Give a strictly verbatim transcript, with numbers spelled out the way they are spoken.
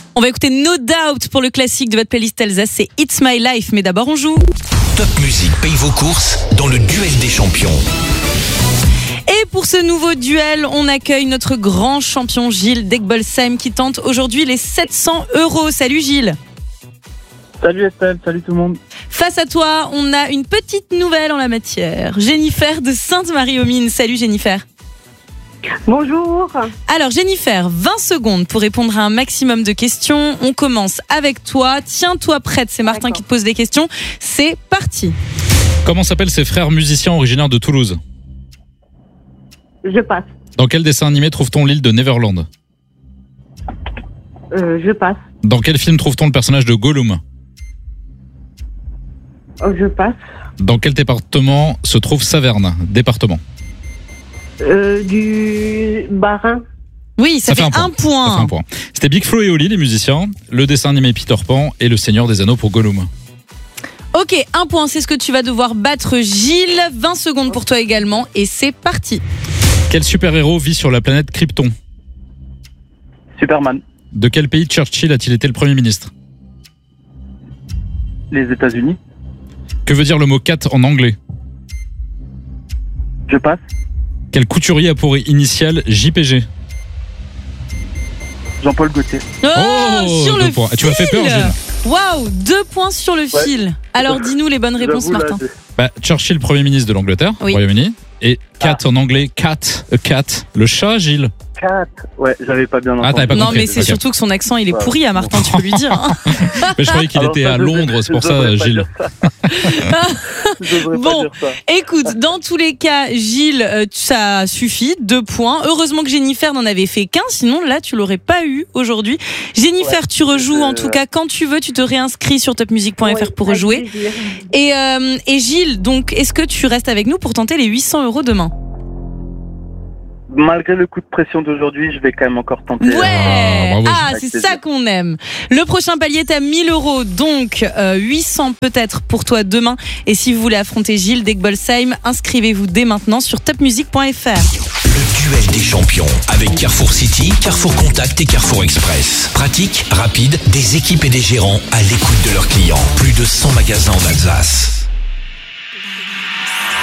On va écouter No Doubt pour le classique de votre playlist Alsace, c'est It's My Life. Mais d'abord, on joue. Top Music paye vos courses dans le duel des champions. Et pour ce nouveau duel, on accueille notre grand champion Gilles d'Egbolsheim qui tente aujourd'hui les sept cents euros. Salut Gilles. Salut Estelle, salut tout le monde. Face à toi, on a une petite nouvelle en la matière. Jennifer de Sainte-Marie-aux-Mines. Salut Jennifer. Bonjour. Alors Jennifer, vingt secondes pour répondre à un maximum de questions. On commence avec toi. Tiens-toi prête, c'est Martin D'accord. qui te pose des questions. C'est parti. Comment s'appellent ces frères musiciens originaires de Toulouse ? Je passe. Dans quel dessin animé trouve-t-on l'île de Neverland ? Euh, je passe. Dans quel film trouve-t-on le personnage de Gollum ? Oh, je passe. Dans quel département se trouve Saverne ? Département. Euh, du Barin. Oui, ça, Ça fait, fait un un, point. point. Ça fait un point. C'était Big Flo et Oli, les musiciens, le dessin animé Peter Pan et le Seigneur des Anneaux pour Gollum. Ok, un point, c'est ce que tu vas devoir battre Gilles. vingt secondes pour toi également et c'est parti. Quel super-héros vit sur la planète Krypton ? Superman. De quel pays Churchill a-t-il été le Premier ministre ? Les États-Unis. Que veut dire le mot cat en anglais ? Je passe. Quel couturier a pour initiale J P G ? Jean-Paul Gaultier. Oh, Oh, sur deux le points. fil. Tu m'as fait peur, Gilles. Waouh, deux points sur le Ouais. fil. Alors dis-nous les bonnes réponses, J'avoue, là, Martin. j'ai- Bah, Churchill, Premier ministre de l'Angleterre, Oui. Royaume-Uni. Et cat en anglais, cat, a cat, le chat, Gilles. Quatre. Ouais, j'avais pas bien entendu. Ah, t'avais pas Non, compris. mais c'est Ok. surtout que son accent, il est Ouais. pourri à Martin, tu peux lui dire. hein. Mais je croyais qu'il Alors était ça, à je devrais- Londres, c'est pour je ça, devrais pas Gilles. dire ça. Je devrais Bon. pas dire ça. Écoute, dans tous les cas, Gilles, euh, ça suffit, deux points. Heureusement que Jennifer n'en avait fait qu'un, sinon là, tu l'aurais pas eu aujourd'hui. Jennifer, Ouais. tu rejoues en Euh, tout cas quand tu veux, tu te réinscris sur top music point f r Ouais, pour avec rejouer. plaisir. Et, euh, et Gilles, donc, est-ce que tu restes avec nous pour tenter les huit cents euros demain ? Malgré le coup de pression d'aujourd'hui, je vais quand même encore tenter. Ouais, Ah, bravo, ah, Gilles. c'est Avec ça plaisir. qu'on aime. Le prochain palier est à mille euros, donc euh, huit cents peut-être pour toi demain. Et si vous voulez affronter Gilles d'Egbolsheim, inscrivez-vous dès maintenant sur top music point f r. Le duel des champions avec Carrefour City, Carrefour Contact et Carrefour Express. Pratique, rapide, des équipes et des gérants à l'écoute de leurs clients. Plus de cent magasins en Alsace.